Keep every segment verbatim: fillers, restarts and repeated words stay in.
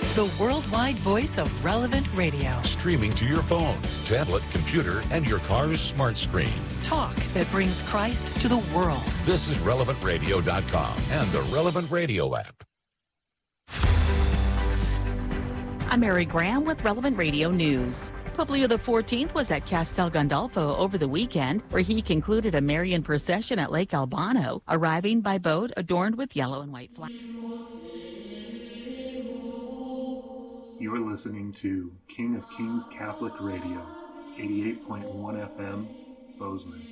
the worldwide voice of Relevant Radio. Streaming to your phone, tablet, computer, and your car's smart screen. Talk that brings Christ to the world. This is relevant radio dot com and the Relevant Radio app. I'm Mary Graham with Relevant Radio News. Pope Leo the fourteenth was at Castel Gandolfo over the weekend, where he concluded a Marian procession at Lake Albano, arriving by boat adorned with yellow and white flags. You are listening to King of Kings Catholic Radio, eighty-eight point one F M, Bozeman.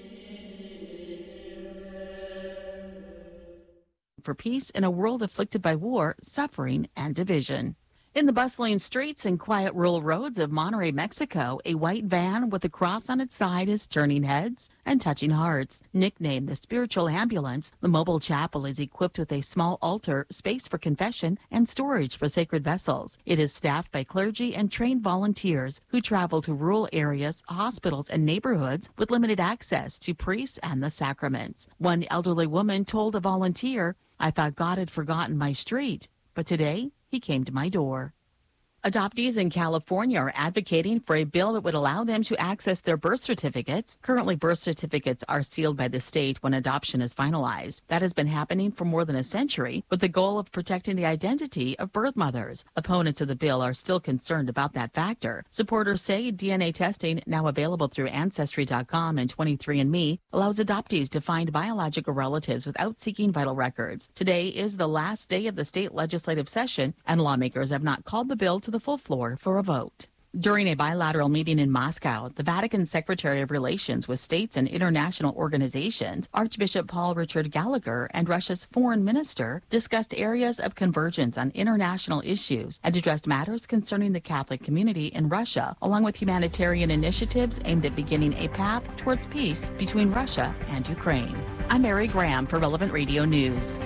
For peace in a world afflicted by war, suffering, and division. In the bustling streets and quiet rural roads of Monterrey, Mexico, a white van with a cross on its side is turning heads and touching hearts. Nicknamed the Spiritual Ambulance, the mobile chapel is equipped with a small altar, space for confession, and storage for sacred vessels. It is staffed by clergy and trained volunteers who travel to rural areas, hospitals, and neighborhoods with limited access to priests and the sacraments. One elderly woman told a volunteer, "I thought God had forgotten my street, but today he came to my door." Adoptees in California are advocating for a bill that would allow them to access their birth certificates. Currently, birth certificates are sealed by the state when adoption is finalized. That has been happening for more than a century, with the goal of protecting the identity of birth mothers. Opponents of the bill are still concerned about that factor. Supporters say D N A testing, now available through Ancestry dot com and twenty-three and me, allows adoptees to find biological relatives without seeking vital records. Today is the last day of the state legislative session, and lawmakers have not called the bill to the full floor for a vote. During a bilateral meeting in Moscow, the Vatican Secretary of Relations with States and International Organizations, Archbishop Paul Richard Gallagher, and Russia's foreign minister discussed areas of convergence on international issues and addressed matters concerning the Catholic community in Russia, along with humanitarian initiatives aimed at beginning a path towards peace between Russia and Ukraine. I'm Mary Graham for Relevant Radio News.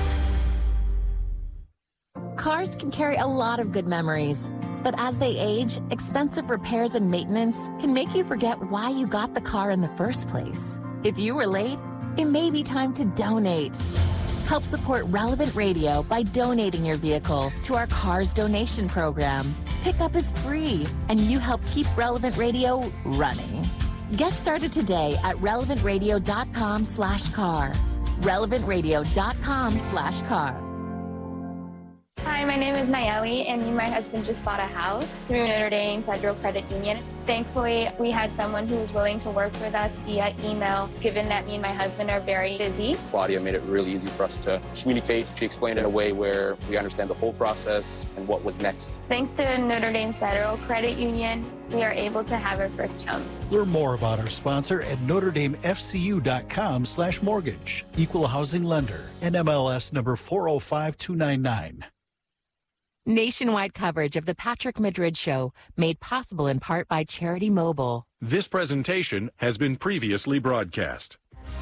Cars can carry a lot of good memories, but as they age, expensive repairs and maintenance can make you forget why you got the car in the first place. If you were late, it may be time to donate. Help support Relevant Radio by donating your vehicle to our Cars Donation Program. Pickup is free, and you help keep Relevant Radio running. Get started today at relevant radio dot com slash car. relevant radio dot com slash car. Hi, my name is Nayeli, and me and my husband just bought a house through Notre Dame Federal Credit Union. Thankfully, we had someone who was willing to work with us via email, given that me and my husband are very busy. Claudia made it really easy for us to communicate. She explained it in a way where we understand the whole process and what was next. Thanks to Notre Dame Federal Credit Union, we are able to have our first home. Learn more about our sponsor at notre dame f c u dot com slash mortgage. Equal housing lender. N M L S number four oh five two nine nine. Nationwide coverage of the Patrick Madrid Show, made possible in part by Charity Mobile. This presentation has been previously broadcast.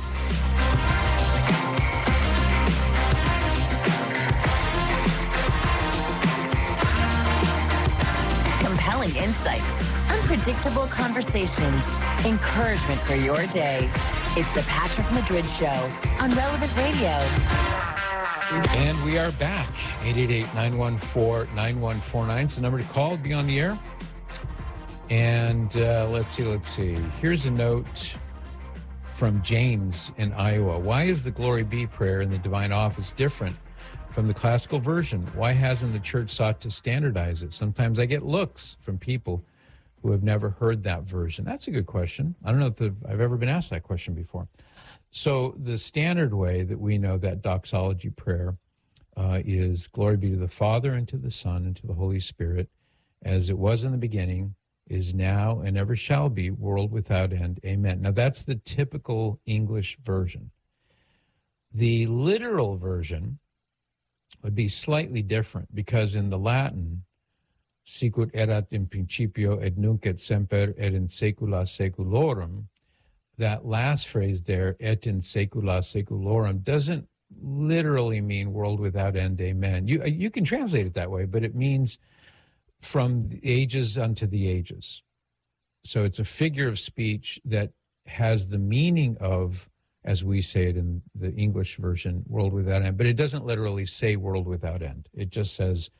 Compelling insights, unpredictable conversations, encouragement for your day. It's the Patrick Madrid Show on Relevant Radio. And we are back. eight eight eight, nine one four, nine one four nine. It's the number to call. Be on the air. And uh, let's see, let's see. Here's a note from James in Iowa. Why is the Glory Be prayer in the Divine Office different from the classical version? Why hasn't the church sought to standardize it? Sometimes I get looks from people who have never heard that version. That's a good question. I don't know if I've ever been asked that question before. So the standard way that we know that doxology prayer uh, is glory be to the Father and to the Son and to the Holy Spirit, as it was in the beginning, is now, and ever shall be, world without end. Amen. Now that's the typical English version. The literal version would be slightly different, because in the Latin, sicut erat in principio et nunc et semper et in saecula saeculorum, that last phrase there, et in saecula saeculorum, doesn't literally mean world without end, amen. You, you can translate it that way, but it means from the ages unto the ages. So it's a figure of speech that has the meaning of, as we say it in the English version, world without end, but it doesn't literally say world without end. It just says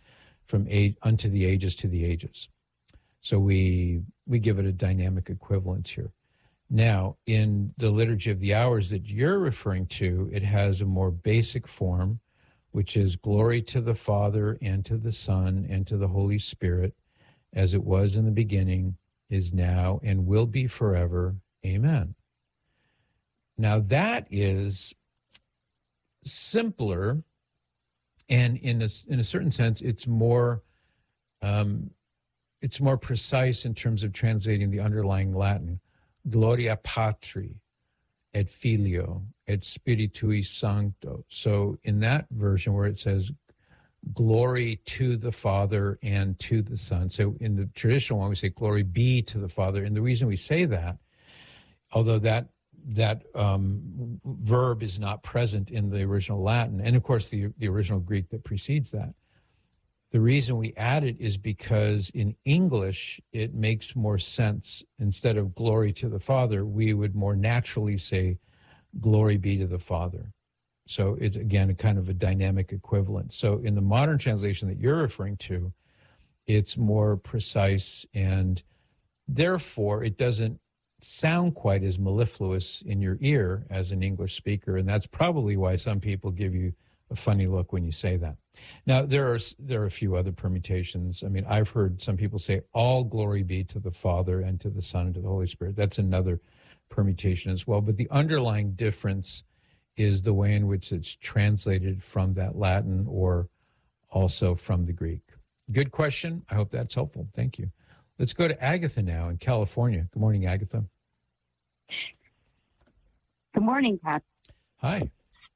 from age unto the ages to the ages. So we we give it a dynamic equivalence here. Now, in the Liturgy of the Hours that you're referring to, it has a more basic form, which is glory to the Father and to the Son and to the Holy Spirit, as it was in the beginning, is now, and will be forever. Amen. Now, that is simpler, and in a, in a certain sense, it's more um, it's more precise in terms of translating the underlying Latin. Gloria Patri et Filio et Spiritui Sancto. So in that version where it says glory to the Father and to the Son. So in the traditional one, we say glory be to the Father. And the reason we say that, although that that um, verb is not present in the original Latin, and of course the, the original Greek that precedes that, the reason we add it is because in English, it makes more sense. Instead of glory to the Father, we would more naturally say glory be to the Father. So it's, again, a kind of a dynamic equivalent. So in the modern translation that you're referring to, it's more precise, and therefore it doesn't sound quite as mellifluous in your ear as an English speaker. And that's probably why some people give you a funny look when you say that. Now, there are there are a few other permutations. I mean, I've heard some people say, all glory be to the Father and to the Son and to the Holy Spirit. That's another permutation as well. But the underlying difference is the way in which it's translated from that Latin or also from the Greek. Good question. I hope that's helpful. Thank you. Let's go to Agatha now in California. Good morning, Agatha. Good morning, Pat. Hi.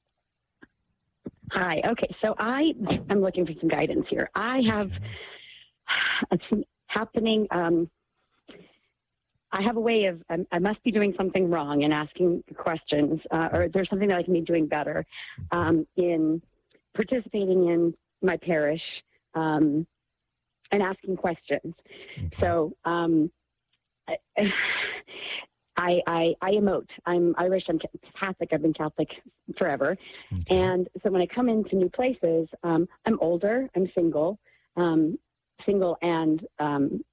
Hi. Okay, so I am looking for some guidance here. I have it's happening. Um, I have a way of I, I must be doing something wrong and asking questions, uh, or there's something that I can be doing better um, in participating in my parish um, and asking questions. Okay. So um, I, I, I, I emote. I'm Irish. I'm Catholic. I've been Catholic forever. Okay. And so when I come into new places, um, I'm older. I'm single, um, single, and um,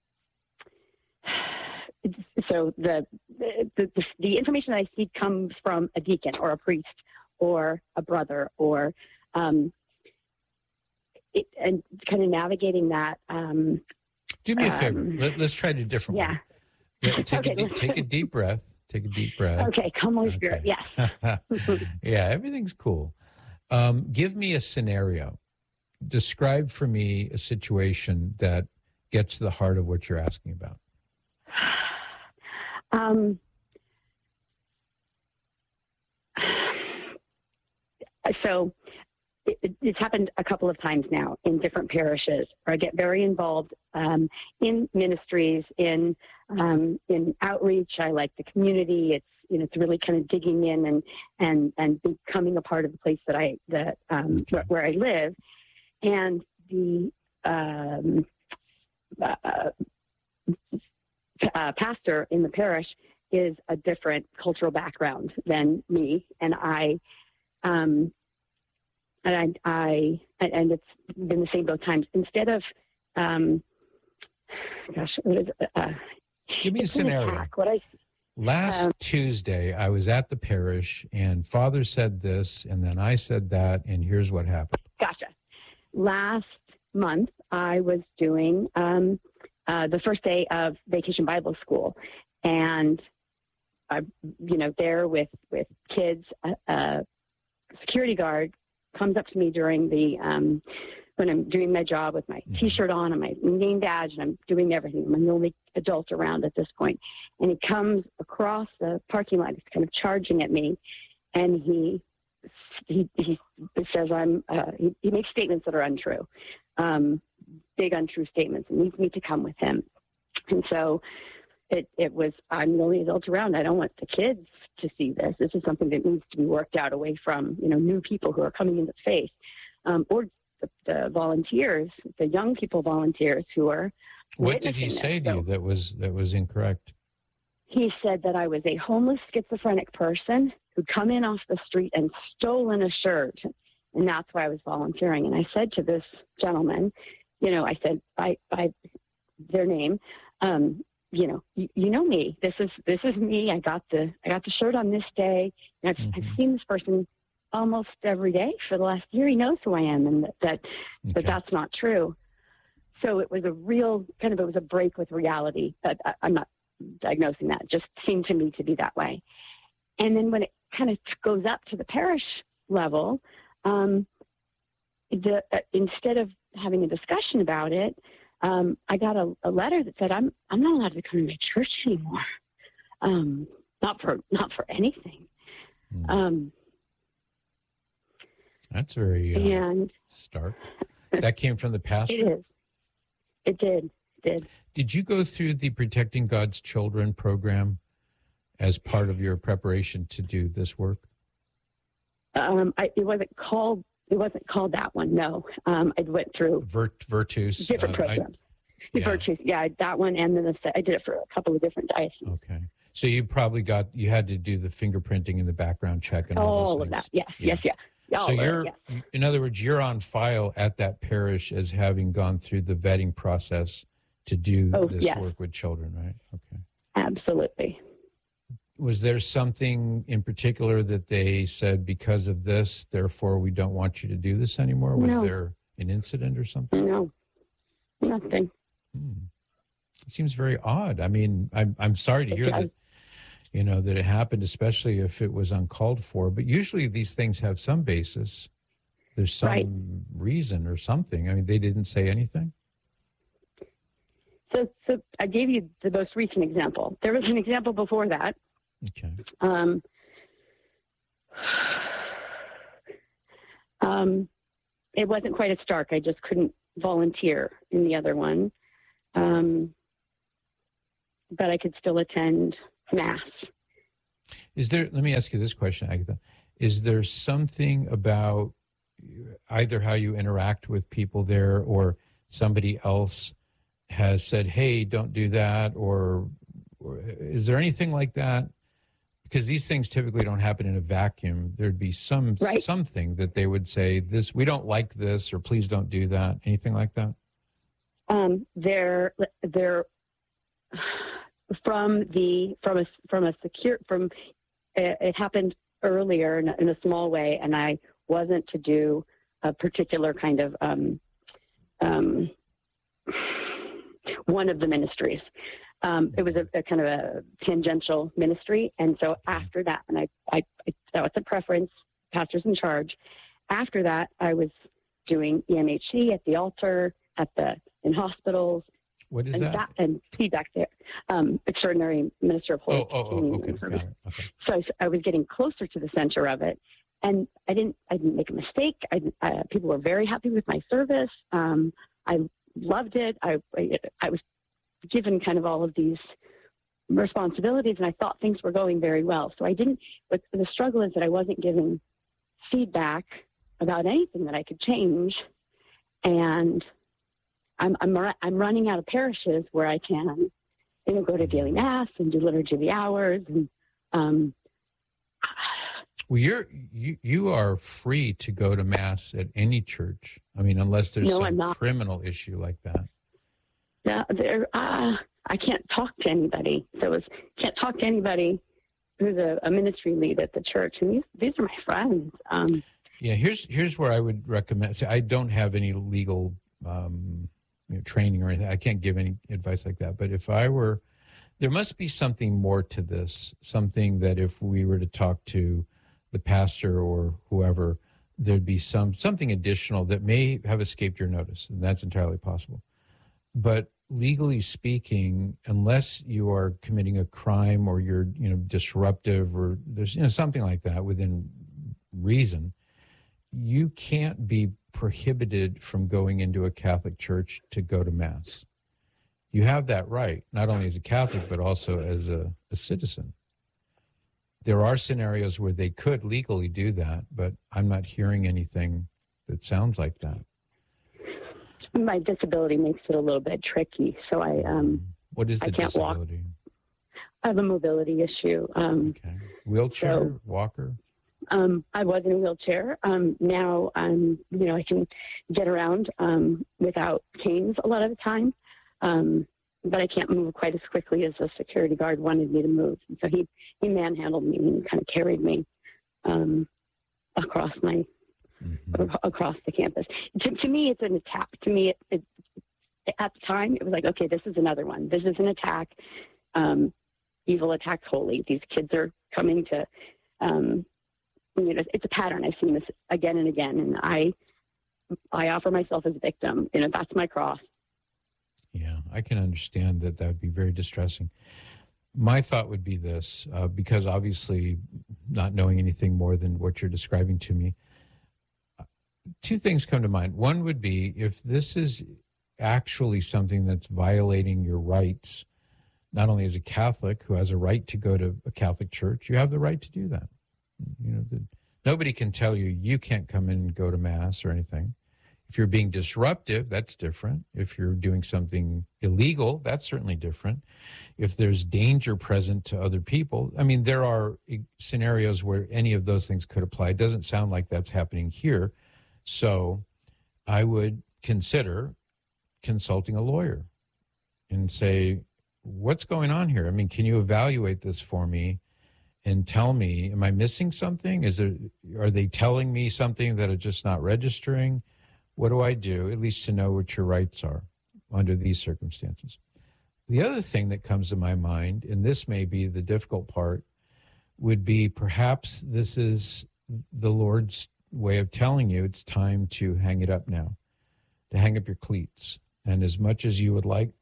so the, the the the information that I seek comes from a deacon or a priest or a brother or um, it, and kind of navigating that. Um, Do me a favor. Um, Let, let's try it a different yeah. way. Yeah, take, okay. a deep, take a deep breath. Take a deep breath. Okay, come Holy Spirit, okay. yes. Yeah, everything's cool. Um, give me a scenario. Describe for me a situation that gets to the heart of what you're asking about. Um, so it, it's happened a couple of times now in different parishes where I get very involved um, in ministries, in um, in outreach. I like the community. It's you know it's really kind of digging in and and and becoming a part of the place that I that um, okay. where I live, and the um, uh, uh, pastor in the parish is a different cultural background than me, and I. Um, And I, I, and it's been the same both times. Instead of, um, gosh, what is it? Uh, Give me a scenario. What I, Last um, Tuesday, I was at the parish, and Father said this, and then I said that, and here's what happened. Gotcha. Last month, I was doing um, uh, the first day of Vacation Bible School, and I, you know, there with with kids, a uh, uh, security guard comes up to me during the um, when I'm doing my job with my T-shirt on and my name badge, and I'm doing everything. I'm the only adult around at this point, and he comes across the parking lot. He's kind of charging at me, and he he, he says I'm. Uh, he, he makes statements that are untrue, um, big untrue statements, and needs me to come with him. And so it it was. I'm the only adult around. I don't want the kids to see this. This is something that needs to be worked out away from, you know, new people who are coming into the faith, um, or the, the volunteers, the young people volunteers who are. What did he say to you that was that was incorrect? He said that I was a homeless schizophrenic person who'd come in off the street and stolen a shirt, and that's why I was volunteering. And I said to this gentleman, you know, I said by by their name, um, you know, you, you know me. This is this is me. I got the I got the shirt on this day. And I've mm-hmm. I've seen this person almost every day for the last year. He knows who I am, and that that, okay. that that's not true. So it was a real kind of it was a break with reality. But I, I'm not diagnosing that. It just seemed to me to be that way. And then when it kind of goes up to the parish level, um, the uh, instead of having a discussion about it, um, I got a, a letter that said I'm I'm not allowed to come to my church anymore. Um, not for not for anything. Mm. Um, That's very uh, and stark. That came from the pastor? It is. It did. It did. Did you go through the Protecting God's Children program as part of your preparation to do this work? Um, I, it wasn't called. It wasn't called that one. No, um, I went through Vert, Virtus different uh, programs. I, yeah. Virtus, yeah, that one, and then the, I did it for a couple of different dioceses. Okay, so you probably got you had to do the fingerprinting and the background check and all, all those of things. that. Yes, yeah. yes, yes. So all you're, it, yes. in other words, you're on file at that parish as having gone through the vetting process to do oh, this yes. work with children, right? Okay. Absolutely. Was there something in particular that they said because of this, therefore we don't want you to do this anymore? Was no. there an incident or something? No, nothing. Hmm. It seems very odd. I mean, I'm I'm sorry to hear okay. that, you know, that it happened, especially if it was uncalled for. But usually these things have some basis. There's some right. reason or something. I mean, they didn't say anything. So, so I gave you the most recent example. There was an example before that. Okay. Um, um, it wasn't quite as stark. I just couldn't volunteer in the other one. Um, but I could still attend Mass. Is there, let me ask you this question, Agatha. Is there something about either how you interact with people there or somebody else has said, hey, don't do that, or, or is there anything like that? Because these things typically don't happen in a vacuum. There'd be some right. something that they would say, this, we don't like this, or please don't do that. Anything like that? Um, they're, they're from the, from a, from a secure, from, it, it happened earlier in a, in a small way, and I wasn't to do a particular kind of, um, um, one of the ministries. Um, it was a, a kind of a tangential ministry. And so after that, and I, I, I that was a preference, pastor's in charge. After that, I was doing E M H C at the altar, at the, in hospitals. What is and that? that? And feedback there. Um, extraordinary minister of Holy Oh, oh, oh okay. Got it. Okay. So I, I was getting closer to the center of it. And I didn't, I didn't make a mistake. I, I, people were very happy with my service. Um, I loved it. I, I, I was given kind of all of these responsibilities, and I thought things were going very well. So I didn't, but the struggle is that I wasn't given feedback about anything that I could change. And I'm, I'm, I'm running out of parishes where I can, you know, go to daily Mass and do liturgy of the hours. And, um, well, you're, you, you are free to go to Mass at any church. I mean, unless there's no, some criminal issue like that. Yeah, there. Uh, I can't talk to anybody. So it's can't talk to anybody who's a, a ministry lead at the church. And these these are my friends. Um, yeah, here's here's where I would recommend. See, I don't have any legal um, you know, training or anything. I can't give any advice like that. But if I were, there must be something more to this. Something that if we were to talk to the pastor or whoever, there'd be some something additional that may have escaped your notice, and that's entirely possible. But legally speaking, unless you are committing a crime or you're, you know, disruptive or there's, you know, something like that within reason, you can't be prohibited from going into a Catholic church to go to Mass. You have that right, not only as a Catholic, but also as a, a citizen. There are scenarios where they could legally do that, but I'm not hearing anything that sounds like that. My disability makes it a little bit tricky, so I um. What is the I can't disability? Walk. I have a mobility issue. Um, okay. Wheelchair, so, walker. Um, I was in a wheelchair. Um, now, um, you know, I can get around um, without canes a lot of the time, um, but I can't move quite as quickly as the security guard wanted me to move. And so he, he manhandled me and kind of carried me um, across my mm-hmm. across the campus. To, to me, it's an attack. To me, it, it, at the time, it was like, okay, this is another one. This is an attack. Um, evil attacks holy. These kids are coming to. Um, You know, it's a pattern. I've seen this again and again, and I, I offer myself as a victim. You know, that's my cross. Yeah, I can understand that. That would be very distressing. My thought would be this, uh, because obviously, not knowing anything more than what you're describing to me, two things come to mind. One would be if this is actually something that's violating your rights, not only as a Catholic who has a right to go to a Catholic church, you have the right to do that. You know, the, nobody can tell you you can't come in and go to Mass or anything. If you're being disruptive, that's different. If you're doing something illegal, that's certainly different. If there's danger present to other people, I mean, there are scenarios where any of those things could apply. It doesn't sound like that's happening here. So I would consider consulting a lawyer and say, what's going on here? I mean, can you evaluate this for me? And tell me, am I missing something? Is there, are they telling me something that is just not registering? What do I do, at least to know what your rights are under these circumstances? The other thing that comes to my mind, and this may be the difficult part, would be perhaps this is the Lord's way of telling you it's time to hang it up now, to hang up your cleats. And as much as you would like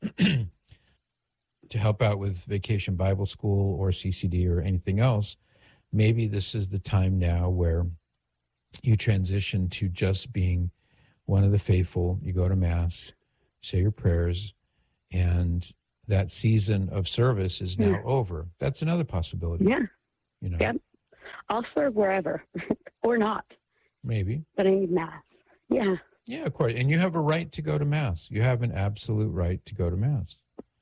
to help out with Vacation Bible School or C C D or anything else, maybe this is the time now where you transition to just being one of the faithful. You go to Mass, say your prayers, and that season of service is now yeah. over. That's another possibility. Yeah. You know. Yeah. I'll serve wherever or not. Maybe. But I need Mass. Yeah. Yeah, of course. And you have a right to go to Mass. You have an absolute right to go to Mass.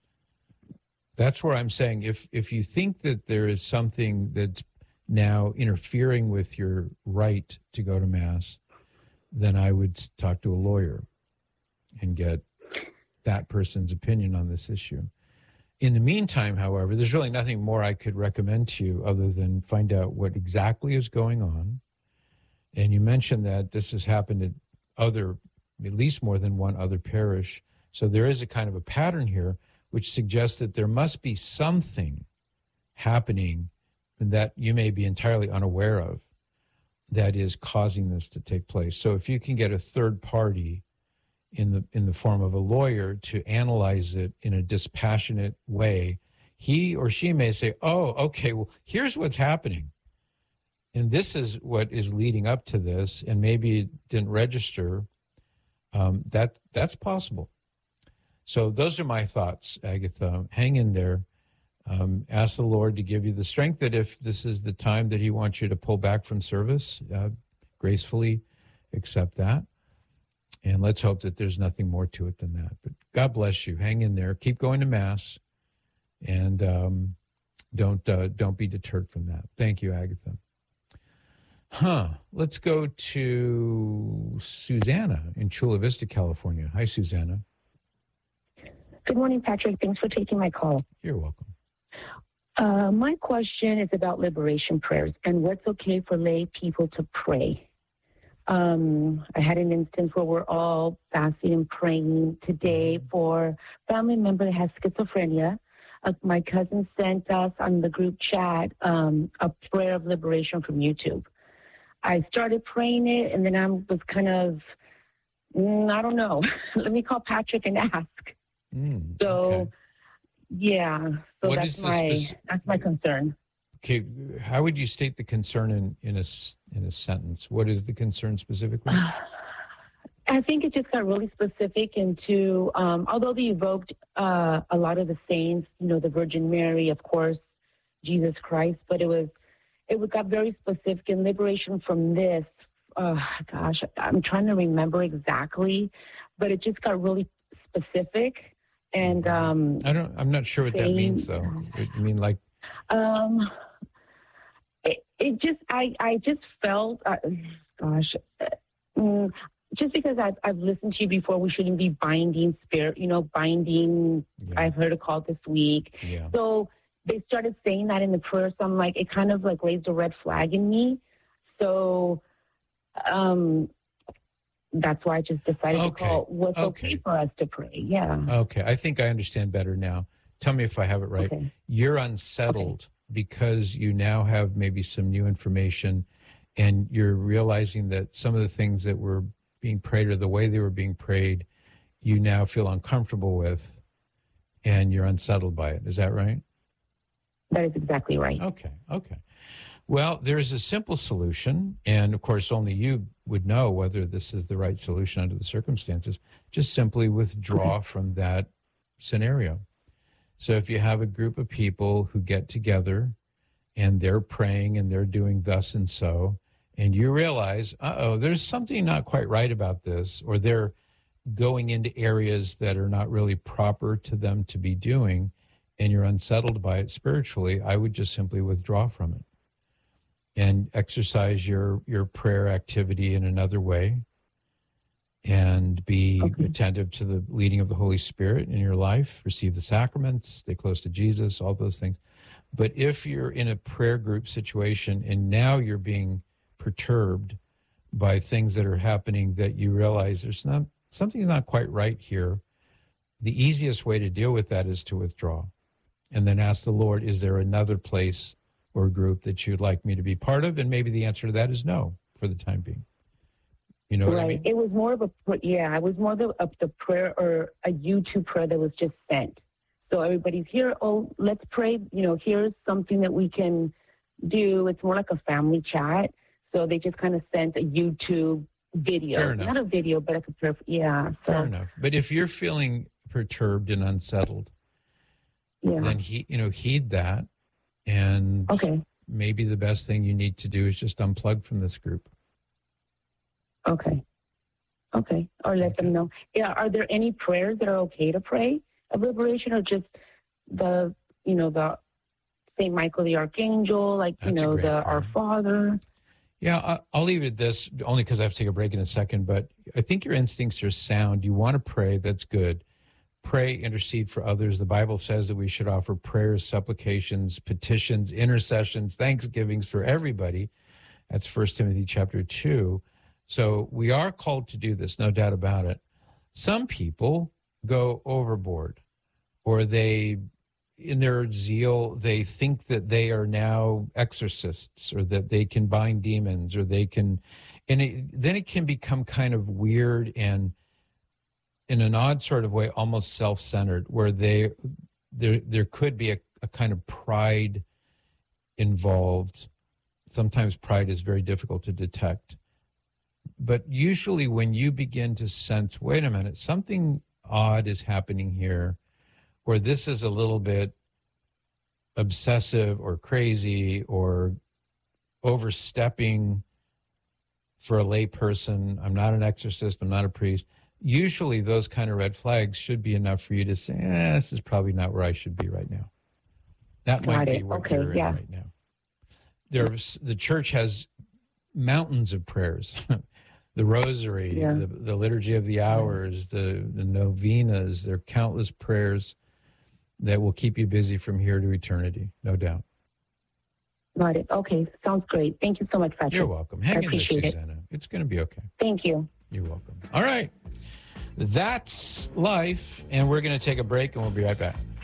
That's where I'm saying if if you think that there is something that's now interfering with your right to go to Mass, then I would talk to a lawyer and get that person's opinion on this issue. In the meantime, however, there's really nothing more I could recommend to you other than find out what exactly is going on. And you mentioned that this has happened at other, at least more than one other parish. So there is a kind of a pattern here, which suggests that there must be something happening that you may be entirely unaware of that is causing this to take place. So if you can get a third party in the in the form of a lawyer to analyze it in a dispassionate way, he or she may say, oh, okay, well, here's what's happening. And this is what is leading up to this, and maybe it didn't register. Um, that that's possible. So those are my thoughts, Agatha. Hang in there. Um, ask the Lord to give you the strength that if this is the time that he wants you to pull back from service, uh, gracefully accept that. And let's hope that there's nothing more to it than that. But God bless you. Hang in there. Keep going to Mass. And um, don't uh, don't be deterred from that. Thank you, Agatha. Huh. Let's go to Susanna in Chula Vista, California. Hi, Susanna. Good morning, Patrick. Thanks for taking my call. You're welcome. Uh, my question is about liberation prayers and what's okay for lay people to pray. Um, I had an instance where we're all fasting and praying today for a family member that has schizophrenia. Uh, my cousin sent us on the group chat um, a prayer of liberation from YouTube. I started praying it, and then I was kind of, mm, I don't know. Let me call Patrick and ask. Mm, so, okay. yeah, so What that's is the my spec- that's my concern. Okay, how would you state the concern in, in a in a sentence? What is the concern specifically? I think it just got really specific into, um, although they evoked uh, a lot of the saints, you know, the Virgin Mary, of course, Jesus Christ, but it was it got very specific in liberation from this. Uh, gosh, I'm trying to remember exactly, but it just got really specific. And um, I don't. I'm not sure what that means, though. I mean, like, um, it, it just, I, I just felt, uh, gosh, uh, mm, just because I've, I've listened to you before, we shouldn't be binding spirit, you know, binding, yeah. I've heard a call this week. Yeah. So they started saying that in the prayer. So I'm like, it kind of like raised a red flag in me. So um, that's why I just decided Okay. to call. What's okay. okay for us to pray? Yeah. Okay. I think I understand better now. Tell me if I have it right. Okay. You're unsettled okay. because you now have maybe some new information and you're realizing that some of the things that were being prayed or the way they were being prayed, you now feel uncomfortable with and you're unsettled by it. Is that right? That is exactly right. Okay. Okay. Well, there's a simple solution. And of course, only you would know whether this is the right solution under the circumstances. Just simply withdraw okay. from that scenario. So if you have a group of people who get together and they're praying and they're doing thus and so, and you realize, uh-oh, there's something not quite right about this, or they're going into areas that are not really proper to them to be doing, and you're unsettled by it spiritually, I would just simply withdraw from it and exercise your, your prayer activity in another way and be okay. attentive to the leading of the Holy Spirit in your life, receive the sacraments, stay close to Jesus, all those things. But if you're in a prayer group situation and now you're being perturbed by things that are happening that you realize there's not something's not quite right here, the easiest way to deal with that is to withdraw and then ask the Lord, is there another place or group that you'd like me to be part of? And maybe the answer to that is no for the time being. You know right. what I mean? It was more of a, yeah, it was more of the, of the prayer or a YouTube prayer that was just sent. So everybody's here, oh, let's pray. You know, here's something that we can do. It's more like a family chat. So they just kind of sent a YouTube video. Fair enough. Not a video, but a prayer. Yeah. So. Fair enough. But if you're feeling perturbed and unsettled, yeah. then he, you know, heed that. And okay. maybe the best thing you need to do is just unplug from this group. Okay. Okay. Or let okay. them know. Yeah. Are there any prayers that are okay to pray of liberation, or just the, you know, the Saint Michael the Archangel, like, That's you know, the prayer. Our Father? Yeah, I'll leave it at this, only because I have to take a break in a second, but I think your instincts are sound. You want to pray, that's good. Pray, intercede for others. The Bible says that we should offer prayers, supplications, petitions, intercessions, thanksgivings for everybody. That's First Timothy chapter two. So we are called to do this, no doubt about it. Some people go overboard, or they, in their zeal, they think that they are now exorcists, or that they can bind demons, or they can, and it, then it can become kind of weird and in an odd sort of way, almost self-centered, where they, there, there could be a, a kind of pride involved. Sometimes pride is very difficult to detect. But usually when you begin to sense, wait a minute, something odd is happening here, or this is a little bit obsessive or crazy or overstepping for a lay person. I'm not an exorcist. I'm not a priest. Usually those kind of red flags should be enough for you to say, eh, this is probably not where I should be right now. That Got might it. be what okay, you're yeah. in right now. There's, the church has mountains of prayers. The rosary, yeah. the, the liturgy of the hours, the, the novenas. There are countless prayers that will keep you busy from here to eternity, no doubt. Got it. Okay, sounds great. Thank you so much, Patrick. You're welcome. Hang I in there, appreciate it. Susanna. It's going to be okay. Thank you. You're welcome. All right. That's life, and we're going to take a break, and we'll be right back.